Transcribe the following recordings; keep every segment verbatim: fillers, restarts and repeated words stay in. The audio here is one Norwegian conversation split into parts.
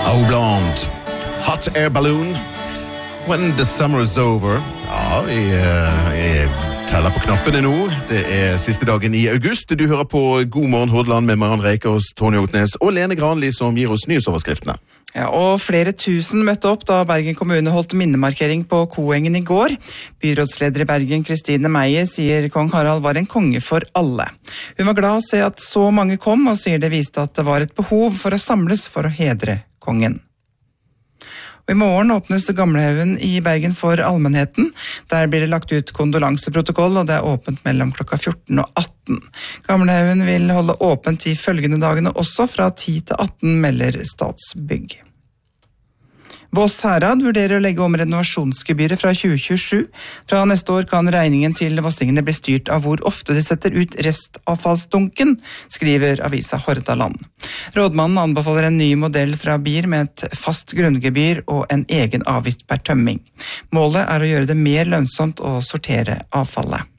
Oh Blonde, Hot Air Balloon, When the Summer is Over. Ja, vi, vi teller på knappene nå. Det er siste dagen i august. Du hører på God morgen Hordaland med Marianne Reikås, Tony Otnes og Lene Granli som gir oss nyhetsoverskriftene. Ja, og flere tusen møtte opp da Bergen kommune holdt minnemarkering på Koengen i går. Byrådsleder i Bergen, Kristine Meyer, sier kong Harald var en konge for alle. Hun var glad å se at så mange kom, og sier det viste at det var et behov for å samles for å hedre kongen. Og i morgen åpnes Gamlehaugen i Bergen for allmennheten. Der blir det lagt ut kondolanseprotokoll, og det er åpent mellom klokka fjorten og atten. Gamlehaugen vil holde åpent de følgende dagene også fra ti til atten, melder Statsbygg. Voss Herad vurderer å legge om renovasjonsgebyret fra tjue tjuesju. Fra neste år kan regningen til vossingene bli styrt av hvor ofte de setter ut restavfallsdunken, skriver avisa Hordaland. Rådmannen anbefaler en ny modell fra B I R med et fast grunngebyr og en egen avgift per tømming. Målet er å gjøre det mer lønnsomt å sortere avfallet.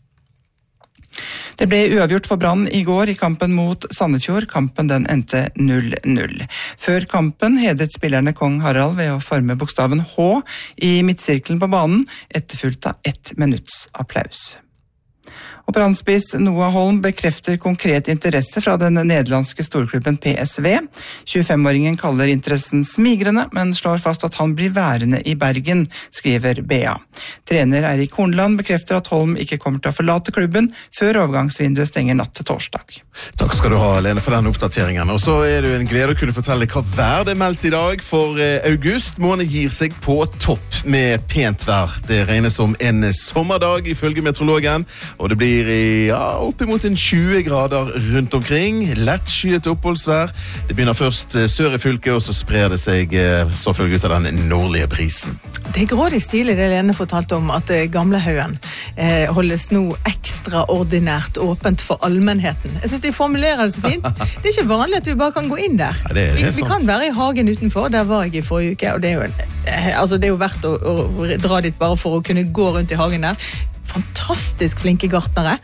Det ble uavgjort for Brann i går i kampen mot Sandefjord. Kampen den endte null null. Før kampen hedret spillerne kong Harald ved å forme bokstaven H i midtsirkelen på banen, etterfulgt av ett minutts applaus. Og brannspiss Noah Holm bekrefter konkret interesse fra den nederlandske storklubben P S V. tjuefem-åringen kaller interessen smigrende, men slår fast at han blir værende i Bergen, skriver B A. Trener Eirik Hornland bekrefter at Holm ikke kommer til å forlate klubben før overgangsvinduet stenger natt til torsdag. Takk skal du ha, Lene, for den oppdateringen. Og så er det en glede å kunne fortelle hva vær det er meldt i dag, for august måned gir seg på topp med pent vær. Det regnes som en sommerdag ifølge meteorologen, og det blir ja, oppimot en tjue grader rundt omkring. Lettskyet oppholdsvær. Det begynner først sør i fylket, og så sprer det seg så følge ut av den nordlige brisen. Det er grådig stilig det Lene fortalte om at Gamlehaugen eh, holdes nå ekstraordinært åpent for allmennheten. Jeg synes de formulerer det så fint. Det er ikke vanlig at vi bare kan gå inn der. Ja, det er vi, helt vi kan være i hagen utenfor, der var jeg i forrige uke, og det er jo, eh, altså det er jo verdt å, å dra dit bare for å kunne gå rundt i hagen der. Fantastisk flinke gartnere,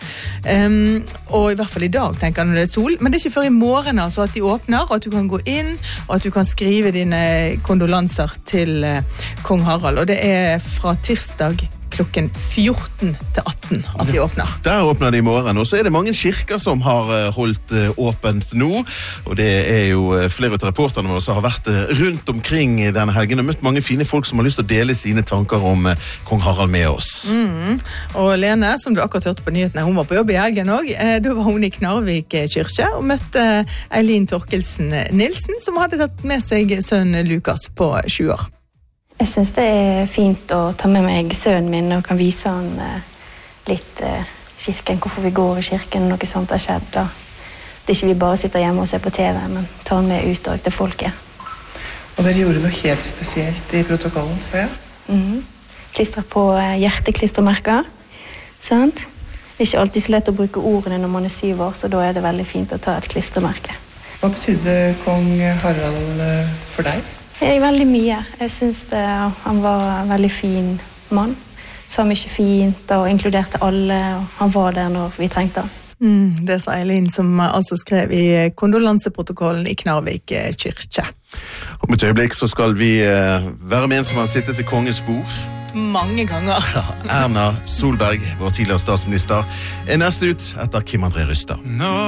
um, og i hvert fall i dag tenker jeg når det er sol, men det er ikke før i morgen altså at de åpner, og at du kan gå inn, og at du kan skrive dine kondolanser til uh, kong Harald, og det er fra tirsdag klokken fjorten til atten at de åpner. Der åpner de i morgen, og så er det mange kirker som har holdt åpent nå, og det er jo flere av reporterne våre som har vært rundt omkring denne helgen og møtt mange fine folk som har lyst til å dele sine tanker om kong Harald med oss. Mm. Og Lene, som du akkurat hørte på nyhetene, hun var på jobb i helgen også. Da var hun i Knarvik kirke og møtte Eileen Torkelsen Nilsen, som hadde tatt med seg sønnen Lukas på sju år. Jeg synes det er fint å ta med meg sønnen min og kan vise han eh, litt eh, kirken, hvorfor vi går i kirken, noe sånt har skjedd. Da. Det er ikke vi bare sitter hjemme og ser på T V, men tar han med ut og til folket. Og dere gjorde noe helt spesielt i protokollen, så jeg? Mm-hmm. Klistret på eh, hjerteklistremerker, sant? Det er ikke alltid så lett å bruke ordene når man er syv år, så da er det veldig fint å ta et klistremerke. Hva betydde kong Harald for deg? Jeg er veldig mye. Jeg synes det, han var en veldig fin mann. Sa mye fint og inkluderte alle, og han var der når vi trengte han. Mm, det sa Eileen, som altså skrev i kondolanseprotokollen i Knarvik kirke. Om et øyeblikk så skal vi være med en som har sittet ved kongens bord. Mange ganger. Ja, Erna Solberg, vår tidligere statsminister, er nest ut etter Kim André Rystad. No.